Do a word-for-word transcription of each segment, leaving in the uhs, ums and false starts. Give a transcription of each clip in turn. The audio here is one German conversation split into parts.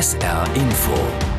S R Info.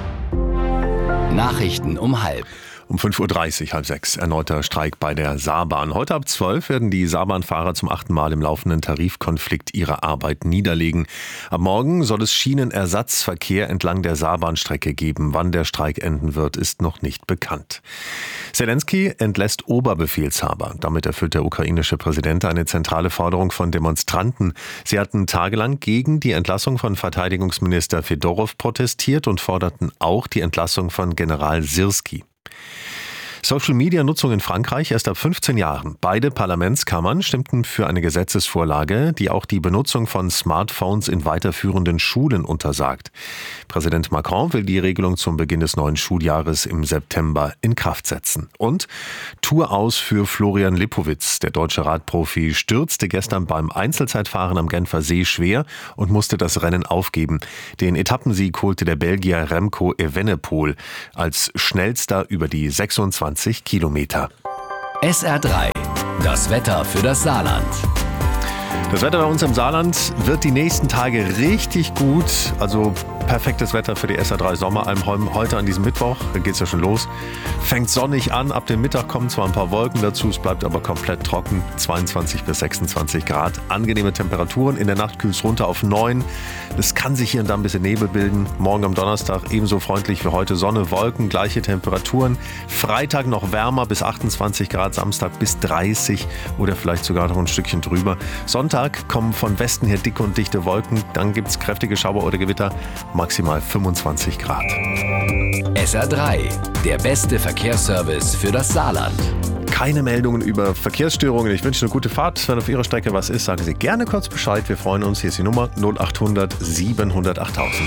Nachrichten um halb. Um fünf Uhr dreißig, halb sechs, erneuter Streik bei der Saarbahn. Heute ab zwölf werden die Saarbahnfahrer zum achten Mal im laufenden Tarifkonflikt ihre Arbeit niederlegen. Ab morgen soll es Schienenersatzverkehr entlang der Saarbahnstrecke geben. Wann der Streik enden wird, ist noch nicht bekannt. Zelensky entlässt Oberbefehlshaber. Damit erfüllt der ukrainische Präsident eine zentrale Forderung von Demonstranten. Sie hatten tagelang gegen die Entlassung von Verteidigungsminister Fedorow protestiert und forderten auch die Entlassung von General Sirski. Social-Media-Nutzung in Frankreich erst ab fünfzehn Jahren. Beide Parlamentskammern stimmten für eine Gesetzesvorlage, die auch die Benutzung von Smartphones in weiterführenden Schulen untersagt. Präsident Macron will die Regelung zum Beginn des neuen Schuljahres im September in Kraft setzen. Und Tour aus für Florian Lipowitz. Der deutsche Radprofi stürzte gestern beim Einzelzeitfahren am Genfer See schwer und musste das Rennen aufgeben. Den Etappensieg holte der Belgier Remco Evenepoel als schnellster über die sechsundzwanzig Kilometer. S R drei. Das Wetter für das Saarland. Das Wetter bei uns im Saarland wird die nächsten Tage richtig gut. Also perfektes Wetter für die S R drei Sommeralm. Heute an diesem Mittwoch, da geht es ja schon los. Fängt sonnig an, ab dem Mittag kommen zwar ein paar Wolken dazu, es bleibt aber komplett trocken. zweiundzwanzig bis sechsundzwanzig Grad. Angenehme Temperaturen, in der Nacht kühlt es runter auf neun. Es kann sich hier und da ein bisschen Nebel bilden. Morgen am Donnerstag ebenso freundlich wie heute. Sonne, Wolken, gleiche Temperaturen. Freitag noch wärmer bis achtundzwanzig Grad, Samstag bis dreißig oder vielleicht sogar noch ein Stückchen drüber. Sonntag kommen von Westen her dicke und dichte Wolken. Dann gibt es kräftige Schauer oder Gewitter. Maximal fünfundzwanzig Grad. S R drei, der beste Verkehrsservice für das Saarland. Keine Meldungen über Verkehrsstörungen. Ich wünsche eine gute Fahrt. Wenn auf Ihrer Strecke was ist, sagen Sie gerne kurz Bescheid. Wir freuen uns. Hier ist die Nummer null achthundert siebenhundert achttausend.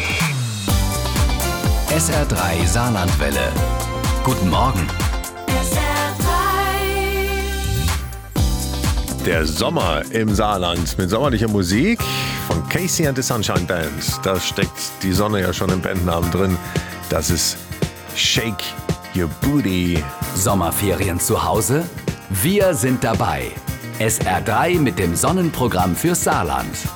S R drei Saarlandwelle. Guten Morgen. S R drei. Der Sommer im Saarland mit sommerlicher Musik von Casey and the Sunshine Band. Da steckt die Sonne ja schon im Bandnamen drin. Das ist Shake Your Booty. Sommerferien zu Hause? Wir sind dabei. S R drei mit dem Sonnenprogramm fürs Saarland.